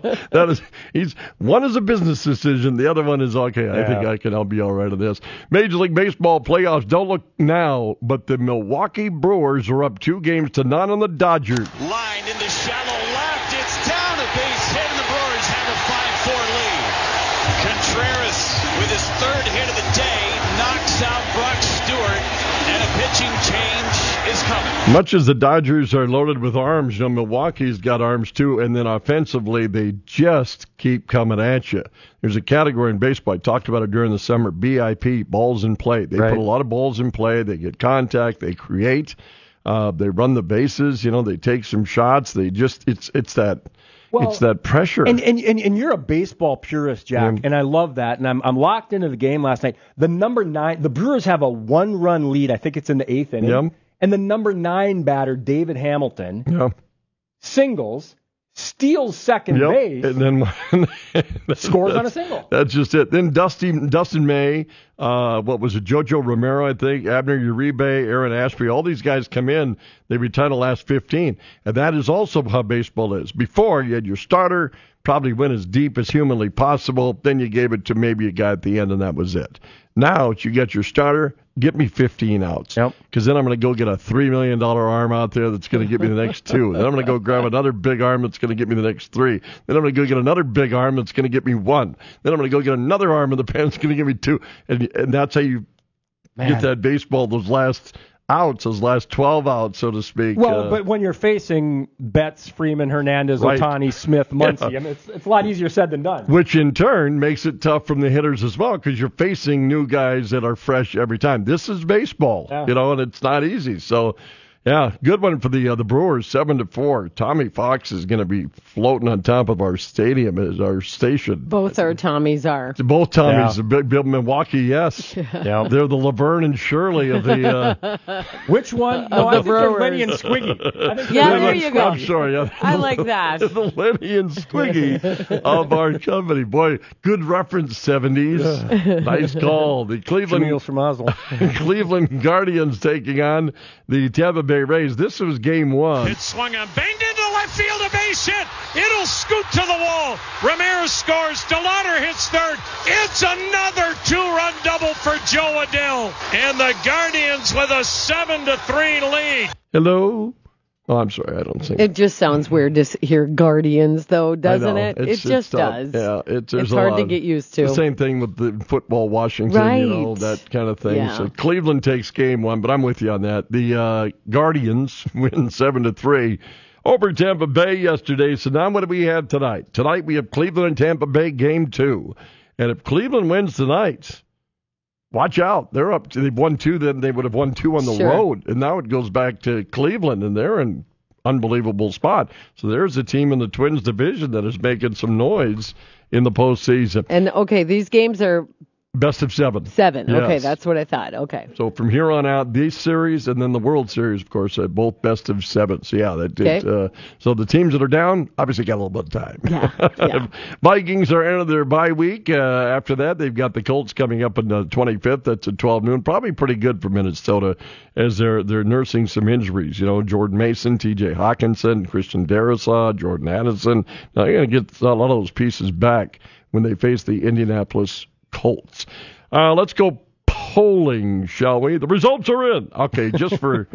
one is a business decision, the other one is okay. I think I'll be all right on this. Major League Baseball playoffs don't look now, but the Milwaukee Brewers are up 2-0 on the Dodgers. Line in the shallow left. It's down, a base hit, and the Brewers have a 5-4 lead. Contreras, with his third hit of the day, knocks out Brock Stewart, and a pitching change is coming. Much as the Dodgers are loaded with arms, Milwaukee's got arms too, and then offensively, they just keep coming at you. There's a category in baseball, I talked about it during the summer, BIP, balls in play. They put a lot of balls in play, they get contact, they create, they run the bases, they take some shots, they just, it's that pressure. And you're a baseball purist, Jack, and I love that. And I'm locked into the game last night. The number 9, the Brewers have a 1-run lead. I think it's in the 8th inning. Yep. And the number 9 batter, David Hamilton, singles, steals second base, and then scores on a single. That's just it. Then Dustin May, what was it, Jojo Romero, I think, Abner Uribe, Aaron Ashby, all these guys come in, they retire the last 15. And that is also how baseball is. Before, you had your starter, probably went as deep as humanly possible, then you gave it to maybe a guy at the end, and that was it. Now, you get your starter, get me 15 outs. Because then I'm going to go get a $3 million arm out there that's going to get me the next 2. Then I'm going to go grab another big arm that's going to get me the next 3. Then I'm going to go get another big arm that's going to get me 1. Then I'm going to go get another arm in the pen that's going to give me 2. And that's how you get that baseball, those last 12 outs, so to speak. Well, but when you're facing Betts, Freeman, Hernandez, Ohtani, Smith, Muncy, I mean, it's a lot easier said than done. Which in turn makes it tough from the hitters as well, because you're facing new guys that are fresh every time. This is baseball, and it's not easy. So, good one for the Brewers, 7-4. Tommy Fox is going to be floating on top of our stadium as our station. Both our Tommies are. Both Tommies. Milwaukee, yes. They're the Laverne and Shirley of the... Which one? No, I think they're Lenny and Squiggy. There you go. I'm sorry. I like that. The Lenny and Squiggy of our company. Boy, good reference, 70s. Nice call. The Cleveland Guardians taking on the Tampa Bay Rays. This was game 1. It swung on, banged into left field, a base hit. It'll scoot to the wall. Ramirez scores. DeLauder hits third. It's another 2-run double for Joe Adell. And the Guardians with a 7-3 lead. Hello? Oh, I'm sorry, I don't think. It just sounds weird to hear Guardians, though, doesn't it? It just does. Yeah, it's hard to get used to. The same thing with the football Washington, that kind of thing. Yeah. So Cleveland takes game 1, but I'm with you on that. The Guardians win 7-3 over Tampa Bay yesterday. So now what do we have tonight? Tonight we have Cleveland and Tampa Bay game 2. And if Cleveland wins tonight, watch out. They're up. They've won 2, then they would have won 2 on the road. And now it goes back to Cleveland, and they're in unbelievable spot. So there's a team in the Twins division that is making some noise in the postseason. And, these games are... Best of 7. 7. Yes. Okay, that's what I thought. Okay. So from here on out, these series and then the World Series, of course, both best of 7. So so the teams that are down obviously got a little bit of time. Yeah. Vikings are into their bye week. After that, they've got the Colts coming up on the 25th. That's at 12 noon. Probably pretty good for Minnesota as they're nursing some injuries. Jordan Mason, T.J. Hawkinson, Christian Darrisaw, Jordan Addison. Now you're going to get a lot of those pieces back when they face the Indianapolis Colts. Let's go polling, shall we? The results are in. Okay, just for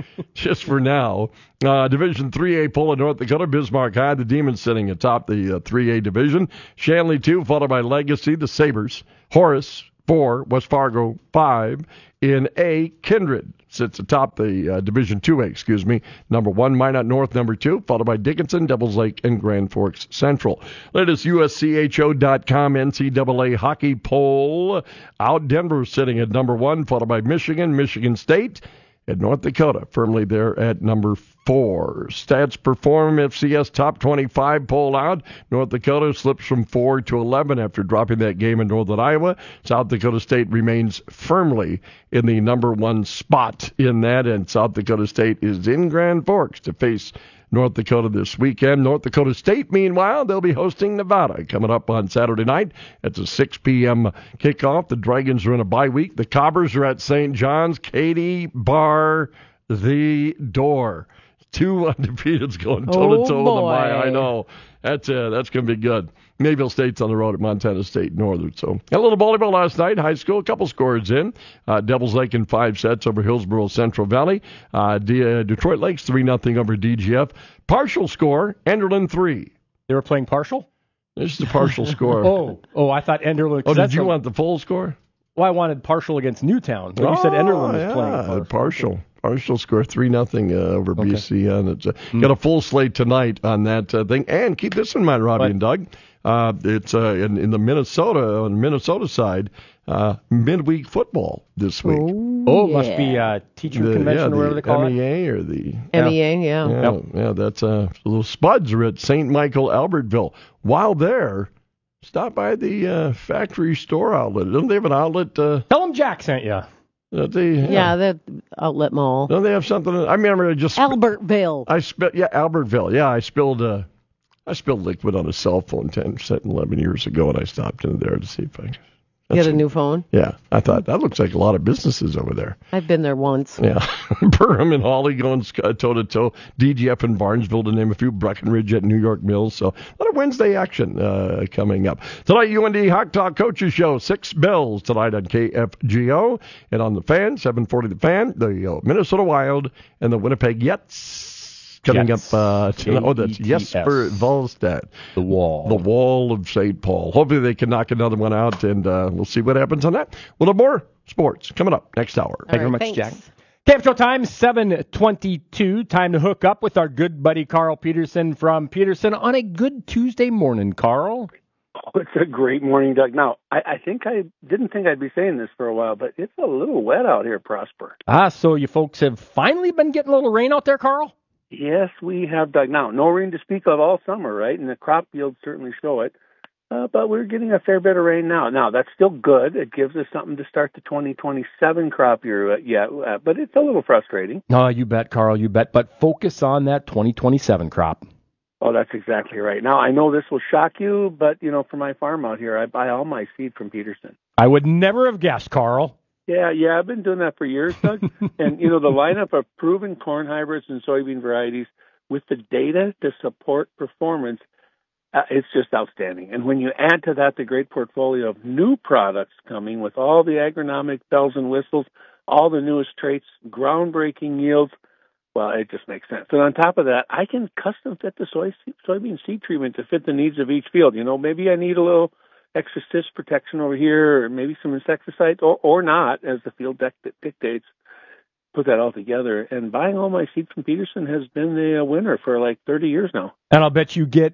now. Division 3A poll in North Dakota, Bismarck High, the Demons sitting atop the 3A division. Shanley 2, followed by Legacy, the Sabres. Horace 4, West Fargo 5. In A, Kindred sits atop the Division 2A, Number 1, Minot North, number 2, followed by Dickinson, Devils Lake, and Grand Forks Central. Latest USCHO.com NCAA hockey poll. Out Denver sitting at number 1, followed by Michigan, Michigan State, and North Dakota firmly there at number 4. Stats Perform FCS Top 25 poll out. North Dakota slips from 4 to 11 after dropping that game in Northern Iowa. South Dakota State remains firmly in the number 1 spot in that, and South Dakota State is in Grand Forks to face North Dakota this weekend. North Dakota State, meanwhile, they'll be hosting Nevada coming up on Saturday night. It's a 6 p.m. kickoff. The Dragons are in a bye week. The Cobbers are at St. John's. Katie, bar the door. 2 undefeateds going toe-to-toe with the Maya. I know. That's going to be good. Mayville State's on the road at Montana State Northern. So, a little volleyball last night, high school, a couple scores in. Devils Lake in 5 sets over Hillsboro Central Valley. Detroit Lakes 3-0 over DGF. Partial score, Enderlin 3. They were playing partial? This is the partial score. I thought Enderlin. Oh, did you want the full score? Well, I wanted partial against Newtown. But you said Enderlin was playing partial. Partial score 3-0 over BC. And it's got a full slate tonight on that thing. And keep this in mind, Robbie and Doug. It's in the on the Minnesota side, midweek football this week. Must be teacher convention or whatever they call MEA or the MEA, yeah. That's little Spuds are at St. Michael, Albertville. While there, stop by the factory store outlet. Don't they have an outlet? Tell them Jack sent you. The outlet mall. Don't they have something? I remember Albertville. Albertville. Yeah, I spilled liquid on a cell phone 11 years ago, and I stopped in there to see if I could. You got a new phone? Yeah. I thought, that looks like a lot of businesses over there. I've been there once. Yeah. Burham and Hawley going toe-to-toe. DGF in Barnesville, to name a few. Breckenridge at New York Mills. So, a lot of Wednesday action coming up. Tonight, UND Hawk Talk Coaches Show. 6 bells tonight on KFGO. And on the Fan, 740 The Fan, the Minnesota Wild, and the Winnipeg Jets. Coming up tonight. That's Jesper Wallstedt. The Wall of St. Paul. Hopefully they can knock another one out, and we'll see what happens on that. We'll have more sports coming up next hour. Thank you very much, Jack. KFGO time, 7:22. Time to hook up with our good buddy Carl Peterson from Peterson on a good Tuesday morning. Carl? It's a great morning, Doug. Now, I didn't think I'd be saying this for a while, but it's a little wet out here, Prosper. So you folks have finally been getting a little rain out there, Carl? Yes, we have, Doug. Now, no rain to speak of all summer, right? And the crop yields certainly show it. But we're getting a fair bit of rain now. Now, that's still good. It gives us something to start the 2027 crop year but it's a little frustrating. No, you bet, Carl, you bet. But focus on that 2027 crop. Oh, that's exactly right. Now, I know this will shock you, but, for my farm out here, I buy all my seed from Peterson. I would never have guessed, Carl. Yeah, I've been doing that for years, Doug. And, the lineup of proven corn hybrids and soybean varieties with the data to support performance, it's just outstanding. And when you add to that the great portfolio of new products coming with all the agronomic bells and whistles, all the newest traits, groundbreaking yields, well, it just makes sense. And on top of that, I can custom fit the soybean seed treatment to fit the needs of each field. Maybe I need a little extra cyst protection over here, or maybe some insecticides, or not, as the field dictates. Put that all together. And buying all my seed from Peterson has been the winner for like 30 years now. And I'll bet you get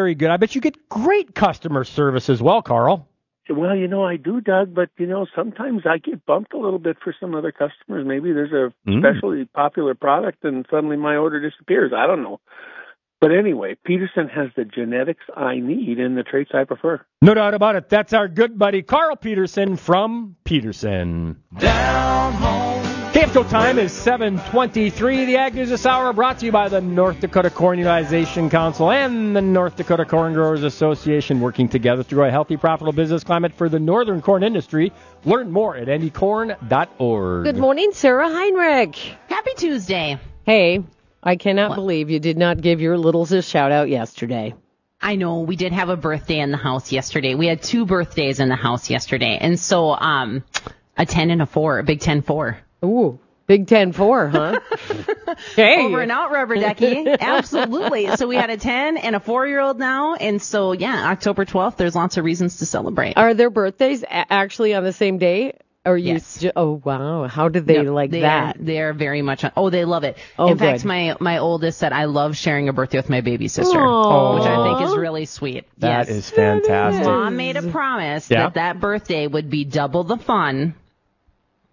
great customer service as well, Carl. Well, I do, Doug, but, sometimes I get bumped a little bit for some other customers. Maybe there's a especially popular product and suddenly my order disappears. I don't know. But anyway, Peterson has the genetics I need and the traits I prefer. No doubt about it. That's our good buddy Carl Peterson from Peterson. Down home. KFGO time is 7:23. The Ag News this hour brought to you by the North Dakota Corn Utilization Council and the North Dakota Corn Growers Association, working together to grow a healthy, profitable business climate for the northern corn industry. Learn more at ndecorn.org. Good morning, Sarah Heinrich. Happy Tuesday. Hey, I cannot believe you did not give your littles a shout-out yesterday. I know. We did have a birthday in the house yesterday. We had 2 birthdays in the house yesterday. And so a 10 and a 4, a Big 10-4. Ooh, Big 10-4, huh? Hey. Over and out, Rubber Ducky. Absolutely. So we had a 10 and a 4-year-old now. And so, October 12th, there's lots of reasons to celebrate. Are their birthdays actually on the same day? Or yes. Oh, wow. How did they that? They are very much they love it. In fact, my oldest said, I love sharing a birthday with my baby sister, which I think is really sweet. That is fantastic. Mom made a promise that birthday would be double the fun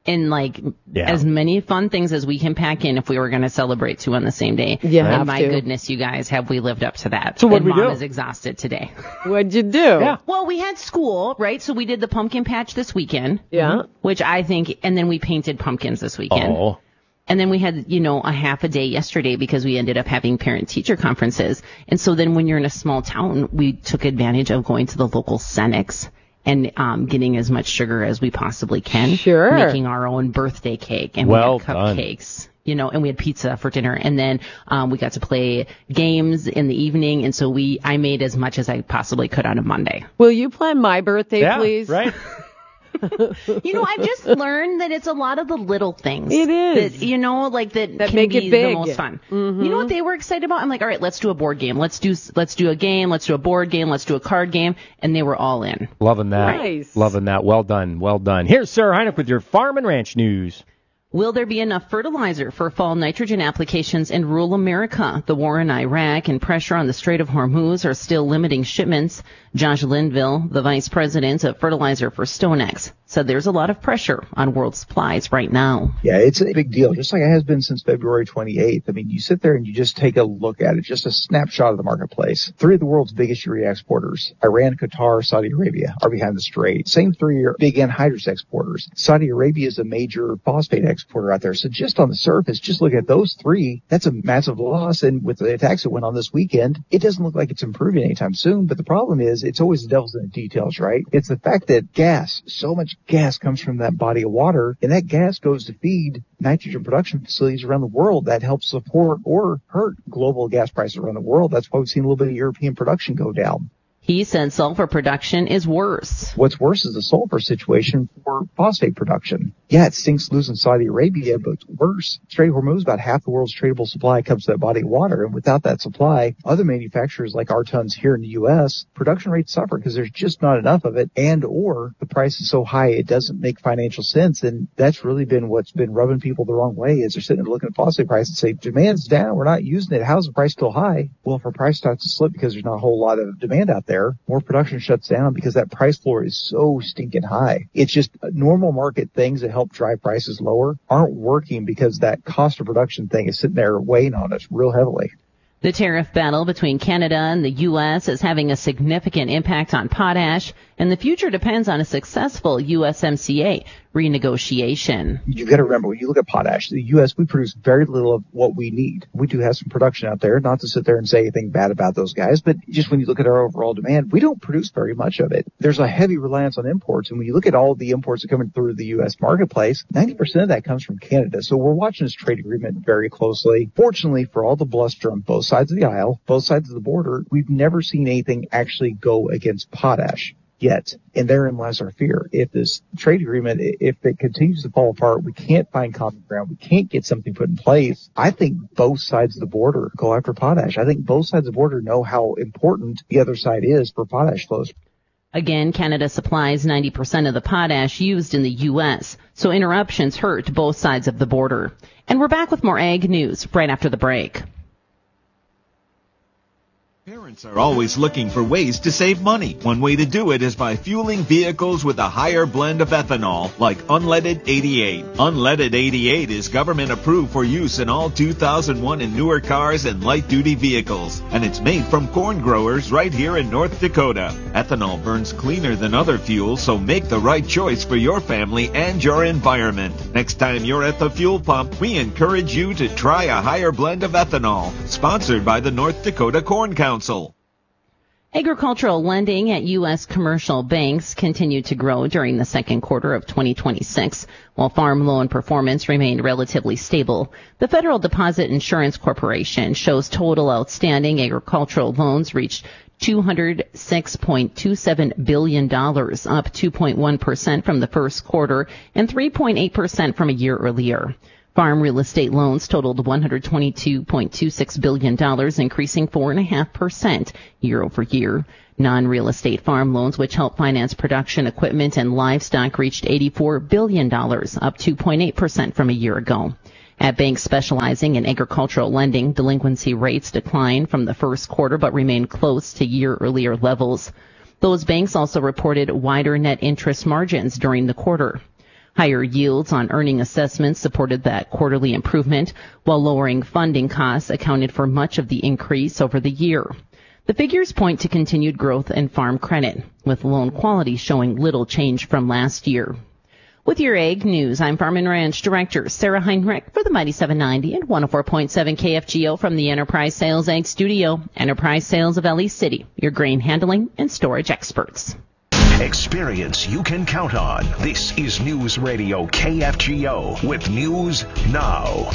in as many fun things as we can pack in if we were going to celebrate 2 on the same day. Yeah, and my goodness, you guys, have we lived up to that? So what'd we do? Mom is exhausted today. What'd you do? Yeah. Well, we had school, right? So we did the pumpkin patch this weekend. Yeah. Which I think, and then we painted pumpkins this weekend. Oh. And then we had, a half a day yesterday because we ended up having parent-teacher conferences. And so then when you're in a small town, we took advantage of going to the local Cenex and getting as much sugar as we possibly can. Sure. Making our own birthday cake. And we had cupcakes. And we had pizza for dinner. And then we got to play games in the evening. And so I made as much as I possibly could on a Monday. Will you plan my birthday, please? Right. I've just learned that it's a lot of the little things. It is. That can make be it big. the most fun. Mm-hmm. You know what they were excited about? I'm like, all right, let's do a board game. Let's do a game. Let's do a board game. Let's do a card game. And they were all in. Loving that. Nice. Loving that. Well done. Well done. Here's Sarah Heineck with your Farm and Ranch news. Will there be enough fertilizer for fall nitrogen applications in rural America? The war in Iraq and pressure on the Strait of Hormuz are still limiting shipments. Josh Linville, the vice president of fertilizer for StoneX, said there's a lot of pressure on world supplies right now. Yeah, it's a big deal, just like it has been since February 28th. I mean, you sit there and you just take a look at it, just a snapshot of the marketplace. 3 of the world's biggest urea exporters, Iran, Qatar, Saudi Arabia, are behind the strait. Same 3 are big anhydrous exporters. Saudi Arabia is a major phosphate exporter out there. So just on the surface, just look at those 3, that's a massive loss. And with the attacks that went on this weekend, it doesn't look like it's improving anytime soon. But the problem is, it's always the devil's in the details, right? It's the fact that gas, so much gas comes from that body of water, and that gas goes to feed nitrogen production facilities around the world that help support or hurt global gas prices around the world. That's why we've seen a little bit of European production go down. He said sulfur production is worse. What's worse is the sulfur situation for phosphate production. Yeah, it stinks losing Saudi Arabia, but it's worse. Strait of Hormuz, about half the world's tradable supply comes to that body of water. And without that supply, other manufacturers like our tons here in the U.S., production rates suffer because there's just not enough of it, and or the price is so high it doesn't make financial sense. And that's really been what's been rubbing people the wrong way, is they're sitting there looking at phosphate prices and say, demand's down, we're not using it. How's the price still high? Well, if our price starts to slip because there's not a whole lot of demand out there, more production shuts down because that price floor is so stinking high. It's just normal market things that help drive prices lower aren't working because that cost of production thing is sitting there weighing on us real heavily. The tariff battle between Canada and the U.S. is having a significant impact on potash, and the future depends on a successful USMCA renegotiation. You've got to remember, when you look at potash, the U.S., we produce very little of what we need. We do have some production out there, not to sit there and say anything bad about those guys, but just when you look at our overall demand, we don't produce very much of it. There's a heavy reliance on imports, and when you look at all of the imports that are coming through the U.S. marketplace, 90% of that comes from Canada. So we're watching this trade agreement very closely. Fortunately, for all the bluster on both sides of the aisle, both sides of the border, we've never seen anything actually go against potash yet. And therein lies our fear. If this trade agreement, if it continues to fall apart, we can't find common ground, we can't get something put in place, I think both sides of the border go after potash. I think both sides of the border know how important the other side is for potash flows. Again, Canada supplies 90% of the potash used in the U.S., so interruptions hurt both sides of the border. And we're back with more ag news right after the break. Parents are always looking for ways to save money. One way to do it is by fueling vehicles with a higher blend of ethanol, like Unleaded 88. Unleaded 88 is government approved for use in all 2001 and newer cars and light-duty vehicles, and it's made from corn growers right here in North Dakota. Ethanol burns cleaner than other fuels, so make the right choice for your family and your environment. Next time you're at the fuel pump, we encourage you to try a higher blend of ethanol. Sponsored by the North Dakota Corn Council. Agricultural lending at U.S. commercial banks continued to grow during the second quarter of 2026, while farm loan performance remained relatively stable. The Federal Deposit Insurance Corporation shows total outstanding agricultural loans reached $206.27 billion, up 2.1% from the first quarter and 3.8% from a year earlier. Farm real estate loans totaled $122.26 billion, increasing 4.5% year over year. Non-real estate farm loans, which help finance production equipment and livestock, reached $84 billion, up 2.8% from a year ago. At banks specializing in agricultural lending, delinquency rates declined from the first quarter but remained close to year-earlier levels. Those banks also reported wider net interest margins during the quarter. Higher yields on earning assessments supported that quarterly improvement, while lowering funding costs accounted for much of the increase over the year. The figures point to continued growth in farm credit, with loan quality showing little change from last year. With your Ag News, I'm Farm and Ranch Director Sarah Heinrich for the Mighty 790 and 104.7 KFGO from the Enterprise Sales Ag Studio. Enterprise Sales of LE City, your grain handling and storage experts. Experience you can count on. This is News Radio KFGO with News Now.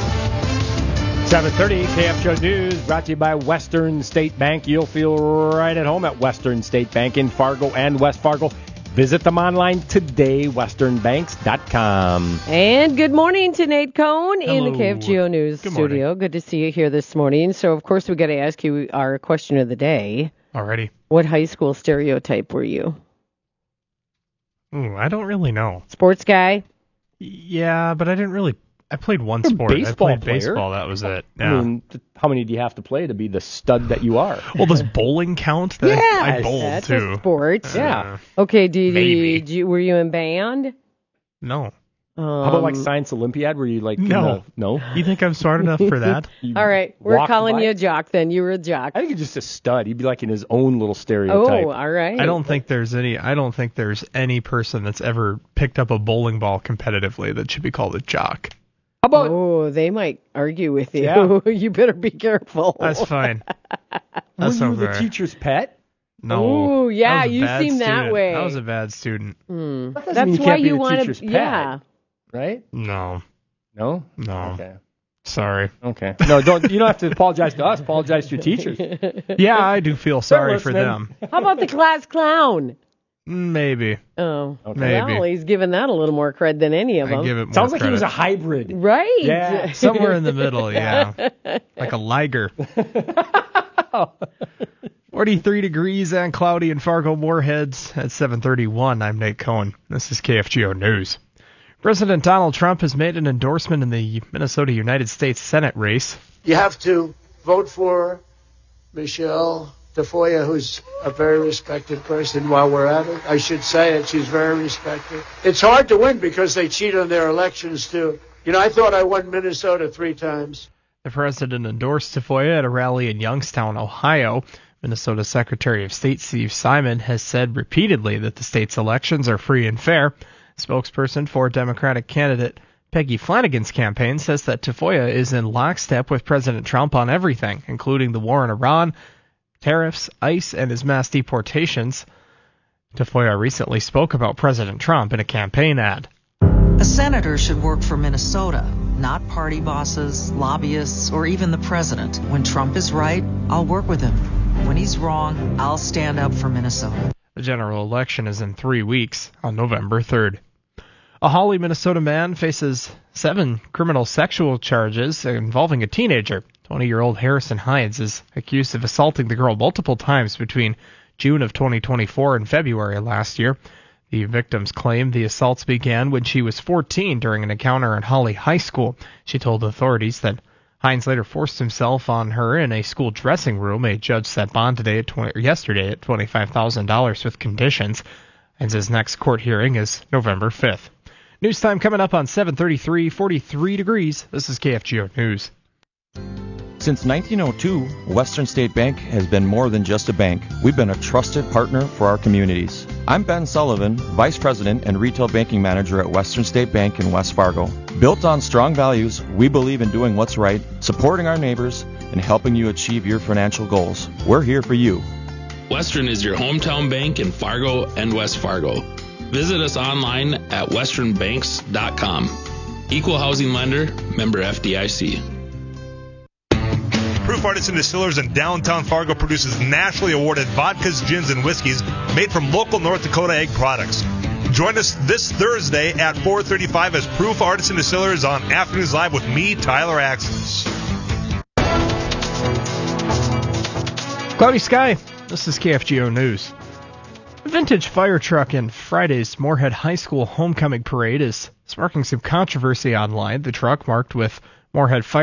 7:30 KFGO News brought to you by Western State Bank. You'll feel right at home at Western State Bank in Fargo and West Fargo. Visit them online today, westernbanks.com. And good morning to Nate Cohn in the Hello. KFGO News studio. Good to see you here this morning. So, of course, we got to ask you our question of the day. Alrighty. What high school stereotype were you? I don't really know. Sports guy? Yeah, but I didn't really. I played one You're a sport. baseball I played player. baseball. That was it. I Yeah. mean, how many do you have to play to be the stud that you are? Well, does bowling count? I Yes, bowled that's too. a sport. Yeah. Okay, Maybe. were you in band? No. How about like Science Olympiad? Were you like No. No? You think I'm smart enough for that? All right, we're walked calling by? you a jock then. You were a jock. I think he's just a stud. He'd be like in his own little stereotype. Oh, all right. I don't think there's any person that's ever picked up a bowling ball competitively that should be called a jock. How about? Oh, they might argue with you. Yeah. You better be careful. That's fine. Were That's you not the fair. teacher's pet? No. Ooh, yeah, I was a you bad seem that student. way. I was a bad student. That doesn't mean That's you why can't be you the want teacher's to. pet. Yeah. Right? No. No? No. Okay. Sorry. Okay. No, you don't have to apologize to us. Apologize to your teachers. Yeah, I do feel sorry for listening. them. How about the class clown? Maybe. Oh, Maybe. well, he's giving that a little more cred than any of them. I give it more Sounds like credit. he was a hybrid. Right. Yeah. Somewhere in the middle, yeah. Like a liger. 43 degrees and cloudy in Fargo Moorheads at 7:31. I'm Nate Cohn. This is KFGO News. President Donald Trump has made an endorsement in the Minnesota United States Senate race. You have to vote for Michelle Tafoya, who's a very respected person. While we're at it, I should say it. She's very respected. It's hard to win because they cheat on their elections, too. You know, I thought I won Minnesota 3 times. The president endorsed Tafoya at a rally in Youngstown, Ohio. Minnesota Secretary of State Steve Simon has said repeatedly that the state's elections are free and fair. Spokesperson for Democratic candidate Peggy Flanagan's campaign says that Tafoya is in lockstep with President Trump on everything, including the war in Iran, tariffs, ICE, and his mass deportations. Tafoya recently spoke about President Trump in a campaign ad. A senator should work for Minnesota, not party bosses, lobbyists, or even the president. When Trump is right, I'll work with him. When he's wrong, I'll stand up for Minnesota. The general election is in 3 weeks on November 3rd. A Hawley, Minnesota man faces 7 criminal sexual charges involving a teenager. 20-year-old Harrison Hines is accused of assaulting the girl multiple times between June of 2024 and February last year. The victims claim the assaults began when she was 14 during an encounter at Hawley High School. She told authorities that Hines later forced himself on her in a school dressing room. A judge set bond yesterday at $25,000 with conditions. Hines' next court hearing is November 5th. News time coming up on 7:33, 43 degrees. This is KFGO News. Since 1902, Western State Bank has been more than just a bank. We've been a trusted partner for our communities. I'm Ben Sullivan, Vice President and Retail Banking Manager at Western State Bank in West Fargo. Built on strong values, we believe in doing what's right, supporting our neighbors, and helping you achieve your financial goals. We're here for you. Western is your hometown bank in Fargo and West Fargo. Visit us online at westernbanks.com. Equal housing lender, member FDIC. Proof Artisan Distillers in downtown Fargo produces nationally awarded vodkas, gins, and whiskeys made from local North Dakota egg products. Join us this Thursday at 4:35 as Proof Artisan Distillers on Afternoons Live with me, Tyler Axels. Cloudy sky. This is KFGO News. A vintage fire truck in Friday's Moorhead High School homecoming parade is sparking some controversy online. The truck, marked with Moorhead Fire